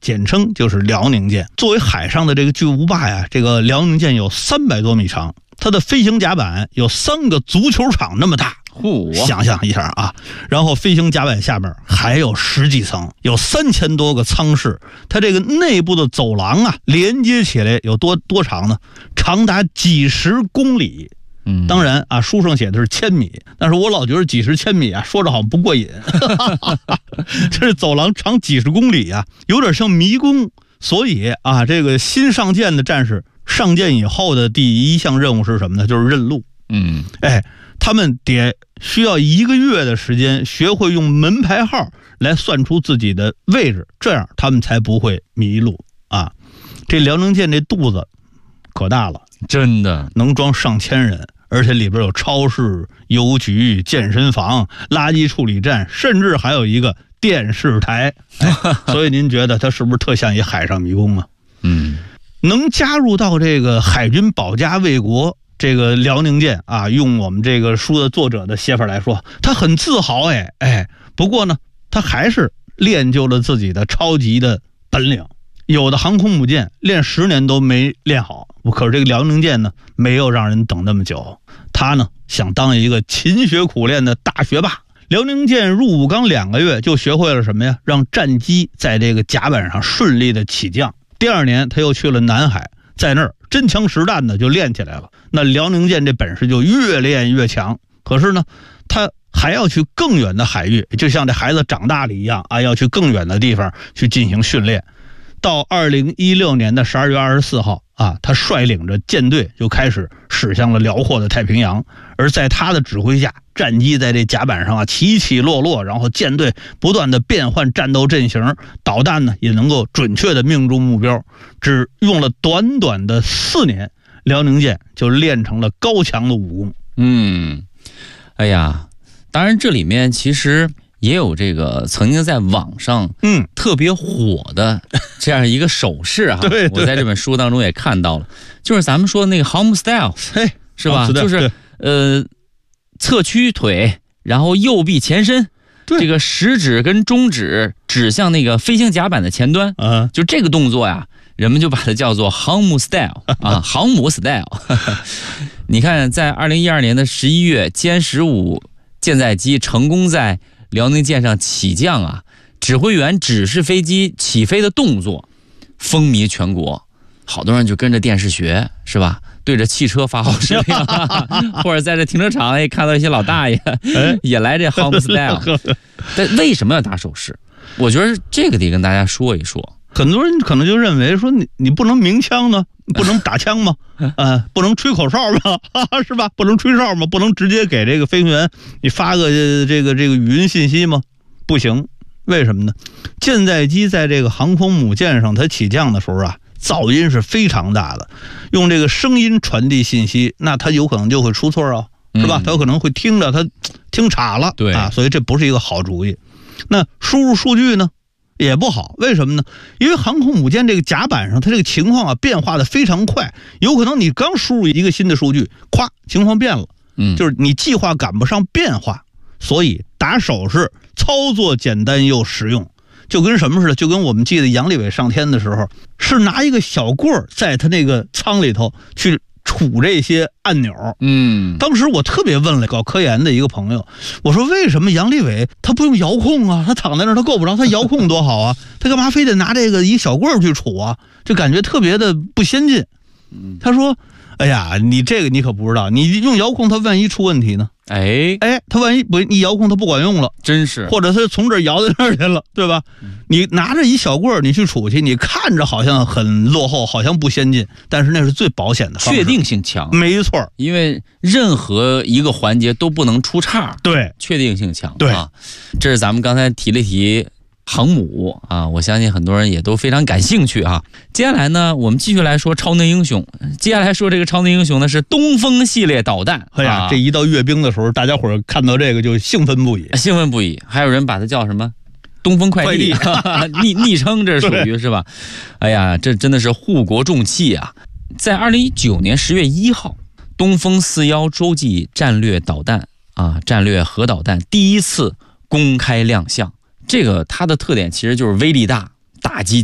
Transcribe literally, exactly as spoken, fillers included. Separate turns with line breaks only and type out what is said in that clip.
简称就是辽宁舰。作为海上的这个巨无霸呀，这个辽宁舰有三百多米长，它的飞行甲板有三个足球场那么大。想象一下啊，然后飞行甲板下面还有十几层，有三千多个舱室，它这个内部的走廊啊，连接起来有多多长呢？长达几十公里。
嗯，
当然啊，书上写的是千米，但是我老觉得几十千米啊，说着好像不过瘾。这走廊长几十公里啊，有点像迷宫。所以啊，这个新上舰的战士上舰以后的第一项任务是什么呢？就是认路。
嗯，
哎。他们得需要一个月的时间学会用门牌号来算出自己的位置，这样他们才不会迷路啊。这辽宁舰这肚子可大了，
真的
能装上千人，而且里边有超市、邮局、健身房、垃圾处理站，甚至还有一个电视台。哎、所以您觉得它是不是特像一海上迷宫啊？
嗯，
能加入到这个海军保家卫国。这个辽宁舰啊，用我们这个书的作者的写法来说，他很自豪。哎哎，不过呢，他还是练就了自己的超级的本领。有的航空母舰练十年都没练好，可是这个辽宁舰呢，没有让人等那么久。他呢，想当一个勤学苦练的大学霸。辽宁舰入伍刚两个月，就学会了什么呀？让战机在这个甲板上顺利的起降。第二年，他又去了南海，在那儿真枪实弹的就练起来了。那辽宁舰这本事就越练越强，可是呢，他还要去更远的海域，就像这孩子长大了一样啊，要去更远的地方去进行训练。到二零一六年的十二月二十四号啊，他率领着舰队就开始驶向了辽阔的太平洋。而在他的指挥下，战机在这甲板上啊起起落落，然后舰队不断的变换战斗阵型，导弹呢也能够准确的命中目标。只用了短短的四年，辽宁舰就练成了高强的武功。
嗯，哎呀，当然这里面其实也有这个曾经在网上嗯特别火的这样一个手势哈、啊，
对，
我在这本书当中也看到了，就是咱们说那个航母 style，
嘿，
是吧？就是呃侧屈腿，然后右臂前伸。这个食指跟中指指向那个飞行甲板的前端，
啊，
就这个动作呀，人们就把它叫做航母 style 啊，航母 style。你看，在二零一二年的十一月，歼十五舰载机成功在辽宁舰上起降啊，指挥员指示飞机起飞的动作，风靡全国，好多人就跟着电视学，是吧？对着汽车发号施令，或者在这停车场也看到一些老大爷也来这 home style。但为什么要打手势？我觉得这个得跟大家说一说。
很多人可能就认为说你你不能鸣枪呢，不能打枪吗？呃，不能吹口哨吗？是吧？不能吹哨吗？不能直接给这个飞行员你发个这个这个语音信息吗？不行，为什么呢？舰载机在这个航空母舰上，它起降的时候啊，噪音是非常大的，用这个声音传递信息，那它有可能就会出错啊，是吧？它有可能会听着它听岔了，
对
啊，所以这不是一个好主意。那输入数据呢也不好，为什么呢？因为航空母舰这个甲板上，它这个情况啊变化的非常快，有可能你刚输入一个新的数据，咵，情况变了，
嗯，
就是你计划赶不上变化，所以打手势操作简单又实用。就跟什么似的，就跟我们记得杨利伟上天的时候，是拿一个小棍儿在他那个舱里头去杵这些按钮。
嗯，
当时我特别问了搞科研的一个朋友，我说为什么杨利伟他不用遥控啊？他躺在那儿他够不着，他遥控多好啊，他干嘛非得拿这个一小棍儿去杵啊？就感觉特别的不先进。他说哎呀，你这个你可不知道，你用遥控它万一出问题呢？
哎
哎，它万一不你遥控它不管用了，
真是，
或者它从这儿摇到那儿去了，对吧？嗯、你拿着一小棍儿你去杵去，你看着好像很落后，好像不先进，但是那是最保险的方式，
确定性强，
没错，
因为任何一个环节都不能出岔，
对，
确定性强，
对
啊，这是咱们刚才提了提。航母啊，我相信很多人也都非常感兴趣啊。接下来呢，我们继续来说超能英雄。接下来说这个超能英雄呢是东风系列导弹。
哎呀，啊、这一到阅兵的时候，大家伙儿看到这个就兴奋不已，
兴奋不已。还有人把它叫什么？东风快递，昵昵称，这属于是吧？哎呀，这真的是护国重器啊！在二零一九年十月一号，东风四幺洲际战略导弹啊，战略核导弹第一次公开亮相。这个它的特点其实就是威力大，打击